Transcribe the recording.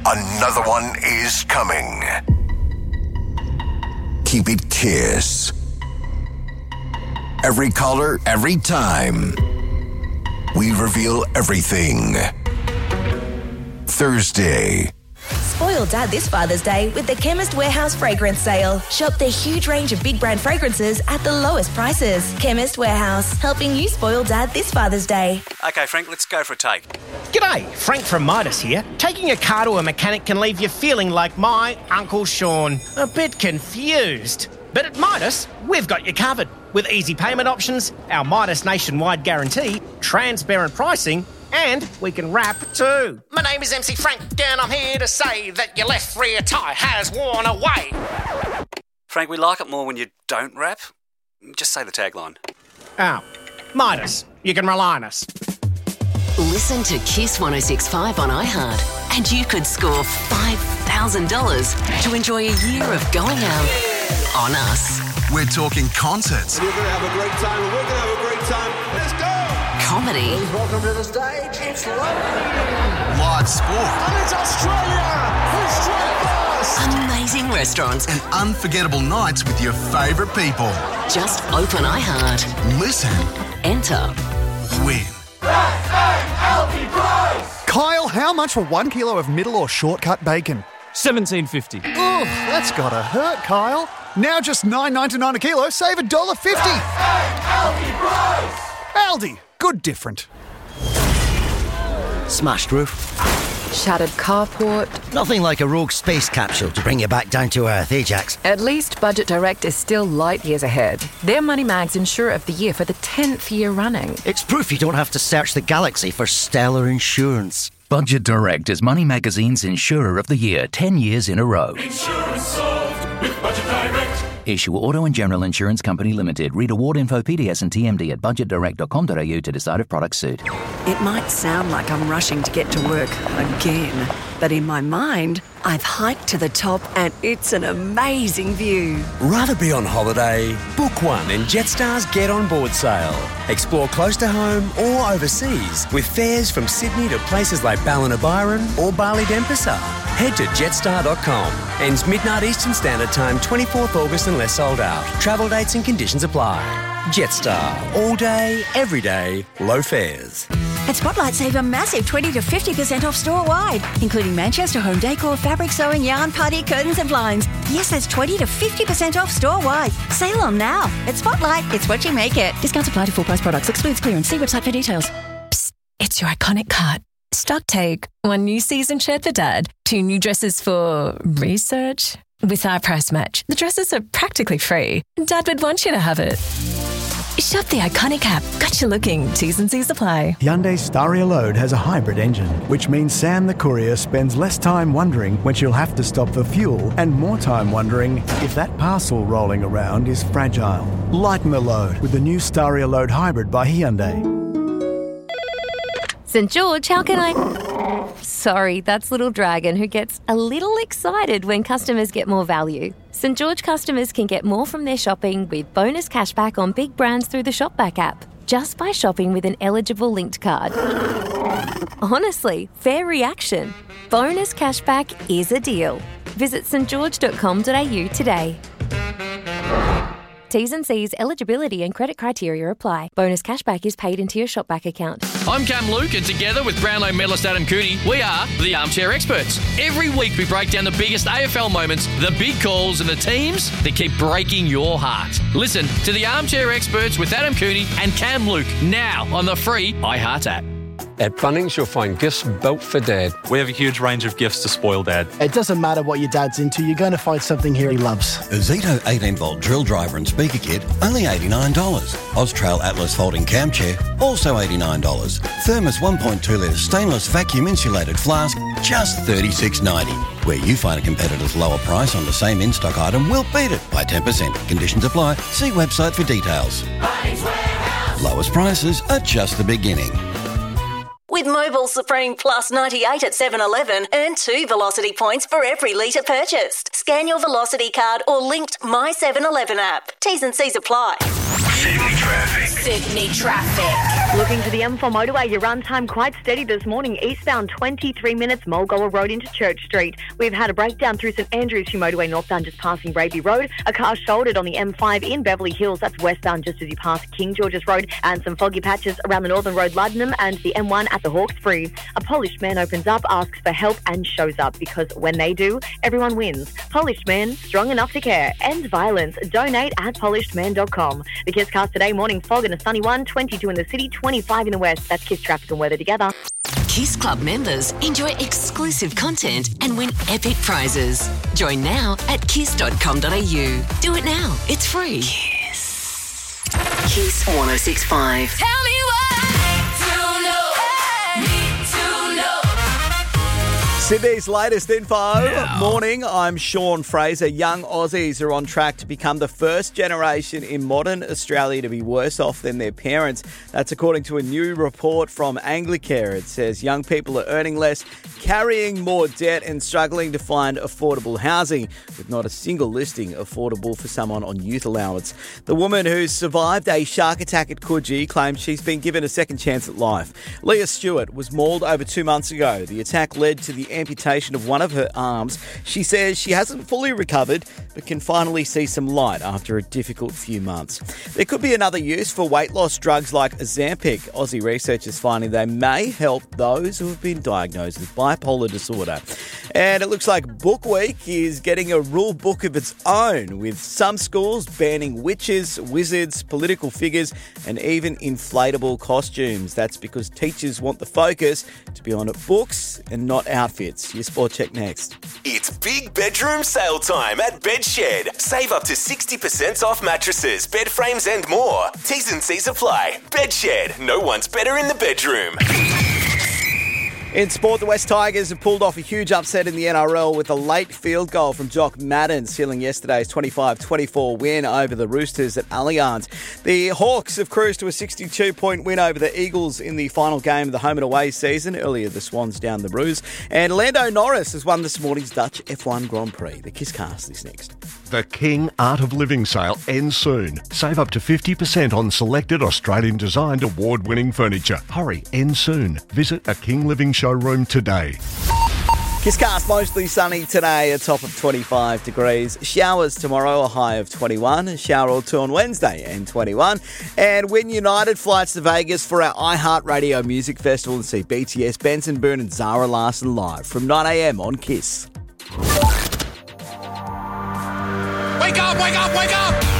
Another one is coming. Keep it Kiss. Every caller, every time. We reveal everything. Thursday. Spoil Dad this Father's Day with the Chemist Warehouse Fragrance Sale. Shop their huge range of big brand fragrances at the lowest prices. Chemist Warehouse, helping you spoil Dad this Father's Day. OK, Frank, let's go for a take. G'day, Frank from Midas here. Taking a car to a mechanic can leave you feeling like my Uncle Sean, a bit confused. But at Midas, we've got you covered. With easy payment options, our Midas nationwide guarantee, transparent pricing, and we can wrap too. My name is MC Frank and I'm here to say that your left rear tyre has worn away. Frank, we like it more when you don't rap. Just say the tagline. Oh, Midas, you can rely on us. Listen to Kiss 106.5 on iHeart and you could score $5,000 to enjoy a year of going out on us. We're talking concerts. You're going to have a great time and we're going to have a great time. Let's go! Comedy. Welcome to the stage. It's Live sport. And it's Australia! Who's straight first? Amazing restaurants. And unforgettable nights with your favourite people. Just open iHeart. Listen. Enter. Win. Kyle, how much for 1 kilo of middle or shortcut bacon? $17.50. Oh, that's gotta hurt, Kyle. Now just $9.99 a kilo, save $1.50. Aldi, good different. Smashed roof. Shattered carport. Nothing like a rogue space capsule to bring you back down to earth, eh, Jax? At least Budget Direct is still light years ahead. They're Money Mag's Insurer of the Year for the 10th year running. It's proof you don't have to search the galaxy for stellar insurance. Budget Direct is Money Magazine's Insurer of the Year 10 years in a row. Insurance solved with Budget Direct. Issue Auto and General Insurance Company Limited. Read award info, PDS and TMD at budgetdirect.com.au to decide if products suit. It might sound like I'm rushing to get to work again, but in my mind, I've hiked to the top and it's an amazing view. Rather be on holiday? Book one in Jetstar's Get On Board sale. Explore close to home or overseas with fares from Sydney to places like Ballina-Byron or Bali-Denpasar. Head to jetstar.com. Ends midnight Eastern Standard Time, 24th August unless sold out. Travel dates and conditions apply. Jetstar. All day, every day, low fares. At Spotlight, save a massive 20 to 50% off store-wide, including Manchester home decor, fabric sewing, yarn, party, curtains and blinds. Yes, that's 20 to 50% off store-wide. Sale on now. At Spotlight, it's what you make it. Discounts apply to full-price products. Excludes clearance. See website for details. Psst, it's your iconic cart. Stock take. 1 new season shirt for Dad. 2 new dresses for research. With our price match, the dresses are practically free. Dad would want you to have it. Shop the iconic app. Got you looking. T's and C's apply. Hyundai Staria Load has a hybrid engine, which means Sam the courier spends less time wondering when she'll have to stop for fuel and more time wondering if that parcel rolling around is fragile. Lighten the load with the new Staria Load Hybrid by Hyundai. St. George, how can I... Sorry, that's Little Dragon, who gets a little excited when customers get more value. St. George customers can get more from their shopping with bonus cashback on big brands through the Shopback app, just by shopping with an eligible linked card. Honestly, fair reaction. Bonus cashback is a deal. Visit stgeorge.com.au today. T's and C's, eligibility and credit criteria apply. Bonus cashback is paid into your Shopback account. I'm Cam Luke, and together with Brownlow medalist Adam Cooney, we are the Armchair Experts. Every week we break down the biggest AFL moments, the big calls and the teams that keep breaking your heart. Listen to the Armchair Experts with Adam Cooney and Cam Luke now on the free iHeart app. At Bunnings, you'll find gifts built for Dad. We have a huge range of gifts to spoil Dad. It doesn't matter what your dad's into, you're going to find something here he loves. A Zito 18-volt drill driver and speaker kit, only $89. Austrail Atlas folding cam chair, also $89. Thermos 1.2 litre stainless vacuum insulated flask, just $36.90. Where you find a competitor's lower price on the same in-stock item, we'll beat it by 10%. Conditions apply. See website for details. Bunnings Warehouse. Lowest prices are just the beginning. With Mobile Supreme Plus 98 at 7-Eleven, earn 2 Velocity points for every litre purchased. Scan your Velocity card or linked My 7-Eleven app. T's and C's apply. Sydney traffic. Sydney traffic. Looking to the M4 motorway, your run time quite steady this morning. Eastbound 23 minutes, Mulgoa Road into Church Street. We've had a breakdown through St Andrews Hugh Motorway northbound just passing Raby Road. A car shouldered on the M5 in Beverly Hills. That's westbound just as you pass King George's Road. And some foggy patches around the Northern Road Luddenham and the M1 at the Hawkesbury. A Polished man opens up, asks for help and shows up because when they do, everyone wins. Polished Man, strong enough to care. End violence. Donate at polishedman.com. The Kiss Cast today, morning fog and a sunny one. 22 in the city, 25 in the west. That's Kiss traffic and weather together. Kiss Club members enjoy exclusive content and win epic prizes. Join now at kiss.com.au. Do it now. It's free. Kiss. Kiss 106.5. Tell me Sydney's latest info. Morning, I'm Sean Fraser. Young Aussies are on track to become the first generation in modern Australia to be worse off than their parents. That's according to a new report from Anglicare. It says young people are earning less, carrying more debt and struggling to find affordable housing, with not a single listing affordable for someone on youth allowance. The woman who survived a shark attack at Coogee claims she's been given a second chance at life. Leah Stewart was mauled over 2 months ago. The attack led to the amputation of one of her arms. She says she hasn't fully recovered, but can finally see some light after a difficult few months. There could be another use for weight loss drugs like Ozempic. Aussie researchers finding they may help those who have been diagnosed with bipolar disorder. And it looks like Book Week is getting a rule book of its own, with some schools banning witches, wizards, political figures, and even inflatable costumes. That's because teachers want the focus to be on books and not outfits. Your Sport Check next. It's big bedroom sale time at Bedshed. Save up to 60% off mattresses, bed frames and more. T's and C's apply. Bedshed. No one's better in the bedroom. In sport, the West Tigers have pulled off a huge upset in the NRL with a late field goal from Jock Madden, sealing yesterday's 25-24 win over the Roosters at Allianz. The Hawks have cruised to a 62-point win over the Eagles in the final game of the home and away season. Earlier, the Swans down the Roos. And Lando Norris has won this morning's Dutch F1 Grand Prix. The Kiss Cast is next. The King Art of Living sale ends soon. Save up to 50% on selected Australian-designed award-winning furniture. Hurry, ends soon. Visit a King Living showroom today. Kisscast mostly sunny today, a top of 25 degrees. Showers tomorrow, a high of 21. A shower or two on Wednesday and 21. And Win United flights to Vegas for our iHeartRadio Music Festival and see BTS, Benson Boone and Zara Larsson live from 9am on Kiss. Wake up, wake up, wake up!